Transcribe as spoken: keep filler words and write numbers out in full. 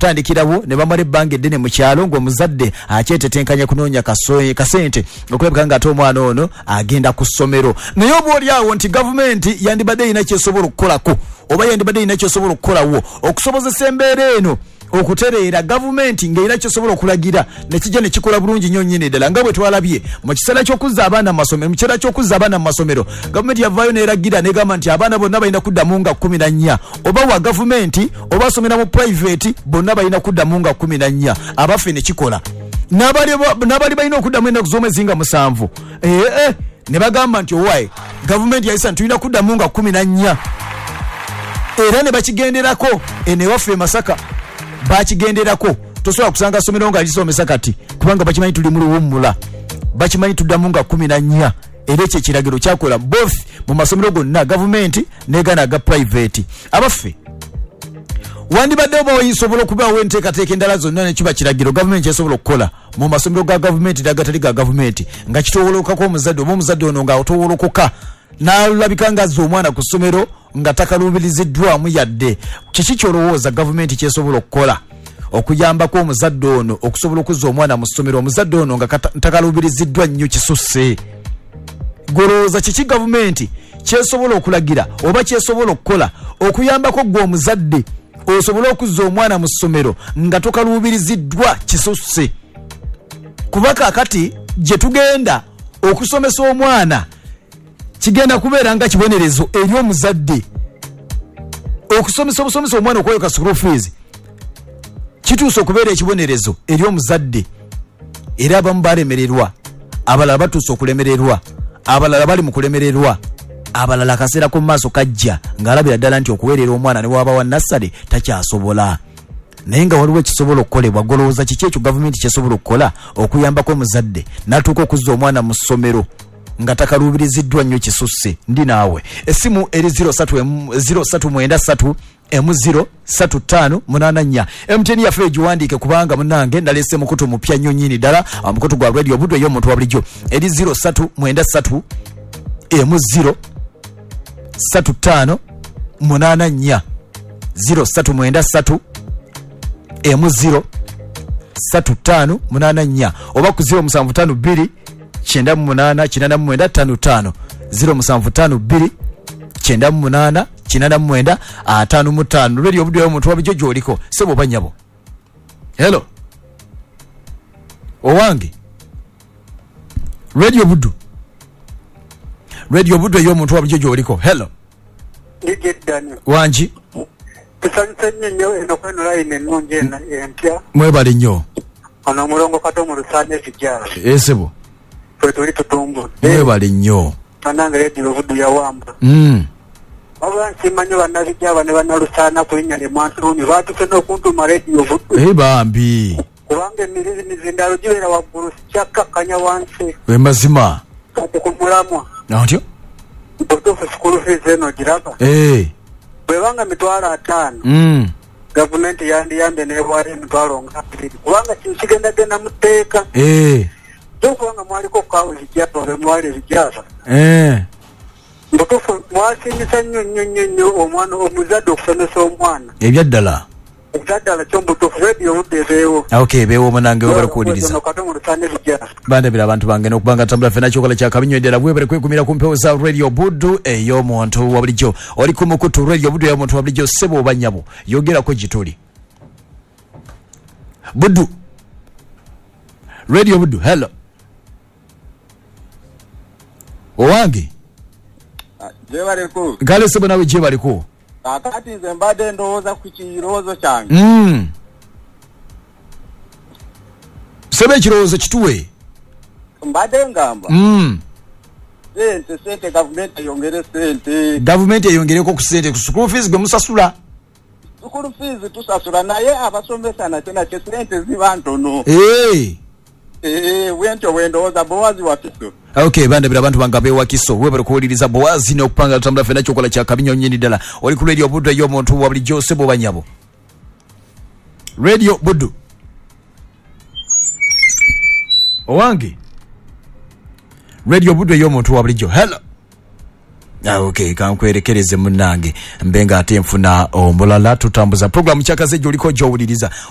kutandikirawo ne bamale bange dene mu kyalo ngo muzadde akyetetenkanya kunoonya kasoye kasente okulabika nga ate omwana ono agenda ku ssomero naye oba oli awo nti gavumenti yandibadde ina kyesobola okukolako oba yandibadde ina kyesobola okukolawo okusobozesa embeera eno okutereera gavumenti ng'erina kyosobola okulagira nekijja ne kikola bulungi nnyo nnyini ddala nga bwe twalabye mu kiseera ky'okuzza abaana mu masomero mu kiseera ky'okuzza abaana mu masomero gavumenti yavaayo n'eragira n'egamba nti abaana bonna balina kuddamu nga kumi na nnya oba wa gavumenti oba asomera mu private bonna balina kuddamu nga kumi na nnya abaffe ne kikola n'abali balina okuddamu ennaku z'omwezi nga musanvu ee ne bagamba nti owaye gavumenti yayisa nti tulina kuddamu nga kumi na nnya era ne bakigenderako eno ewaffe e Masaka bakigenderako tosobola kusanga somero nga lisomesa kati kubanga bakimanyi tuli mu luwummula bakimanyi tuddamu nga kumi na nnya era ekyo ekiragiro kyakola both mu masomero gonna gavumenti negana ga private abaffe wandibadde oba oyisobola okubawo enteekateeka endala zonna nekiba kiragiro gavumenti kyesobola okukola mu masomero ga gavumenti nagatali ga gavumenti nga kitowolokako omuzadde oba omuzadde ono nga otowolokoka n'alabika nga azza omwana ku ssomero nga takalubiriziddwamu yadde kiki kyolowooza gavumenti kyesobola okukola okuyambako omuzadde ono okusobola okuzza omwana mu ssomero omuzadde ono nga takalubiriziddwa nnyo kisusse golowooza kiki gavumenti kyesobola okulagira oba kyesobola okukola okuyambako gwe omuzadde osobole okuzza omwana mu ssomero nga tokalubiriziddwa kisusse kuba kaakati gye tugenda okusomesa omwana kigenda kubeera nga kibonerezo eri omuzadde okusomesa obusomesa omwana okweyoka school fees kituusa okubeera ekibonerezo eri omuzadde era abamu balemererwa abalala batuusa okulemererwa abalala bali mu kulemererwa abalala akaseera ku maaso kajja ng'alabira ddala nti okuweerera omwana ne waba wa nassale takyasobola naye nga waliwo ekisobola okukolebwa golowooza kiki ekyo gavumenti kyesobola okukola okuyambako omuzadde n'atuuka okuzza omwana mu ssomero nga takalubiriziddwa nnyo kisusse ndi naawe essimu eri zero tatu mwenda ssatu emu zero ssatu ttaano munaana nnya M T N yaffe egiwandiike kubanga munange nalese mukutu mupya nnyo nnyini ddala omukutu gwa radio budde ey'omuntu wa bulijjo eri zero tatu mwenda ssatu emu zero ssatu ttaano munaana nnya zero tatu mwenda ssatu emu zero ssatu ttaano munaana nnya oba ku zero musanvu ttaano bbiri kyenda mu munaana kinaana mu mwenda ttaano ttaano zero musanvu ttaano bbiri kyenda mu munaana kinaana mu mwenda ataano mu ttaano radio budde y'omuntu wa bulijjo gy'oliko sebo oba nnyabo hello owange radio buddu radio buddu y'omuntu wa bulijjo gy'oliko hello wangi tusanyuse nnyo eno kweno line ennungi empya mwebale nnyo ono omulongo kato mu lusaane ekijala esebo twe tuli tutumbu mwebale nnyo banange radio buddu yawamba mm wabula nsimanyi bannabijaba ne bannalusaana kulinnya ne mwantuumi baatuse n'okuntuma radio buddu e bambi kubanga emizindalo gibeera waggulu sikyakkakanya wansi e mazima kati ku mulamwa natyo otuufu sikulu fees eno giraba ee bwebanga mitwalo ataano mm gavumenti yandiyambye n'ebwala emitwalo nga abiri kubanga kino kigendagenda mu tteeka ee kubanga mwaliko kawo ebijaba be mwali ebijaba ee mbutuufu mwasiimisa nnyo nnyo nnyo nnyo omwana omuzadde okusomesa omwana ebyaddala ebyaddala kyo mbutuufu radio budde ebeewo okay ebeewo munange webale kuwuliriza kato mu lusaane ebijaba bandabira abantu bange n'okubanga tambula fena kyokola kyakabinyo eddala bwebale kwegumira ku mpewo za radio buddu ey'omuntu wa bulijjo oli ku mukutu radio buddu ey'omuntu wa bulijjo ssebo oba nnyabo yogerako gituli buddu radio buddu hello owange jebaleko kale sebo nawe jebaleko kakati nze mbadde ndowooza ku kirowoozo kyange mm sebe ekirowoozo kituwe mbadde ngamba mm sente sente gavumenti eyongere sente gavumenti eyongereko ku sente ku school fees gwe musasula school fees tusasula naye abasomesa nate nakyo sente ziba ntono ee Eh, wento wendowooza Bowazi Wakiso. Okay, bandabira abantu bangabe Wakiso. Webale kuwuliriza Bowazi n'okupanga tambula fena kyokola kya kabinyo nnyini ddala. Oli ku radio buddu ey'omuntu wa bulijjo ssebo oba nnyabo. Radio buddu. Owange. Radio buddu ey'omuntu wa bulijjo. Hello. Ah, okay, kankwerekereze munnange. Mbenga ate nfuna omulala tutambuza. Program kyakaze gy'oliko gy'owuliriza.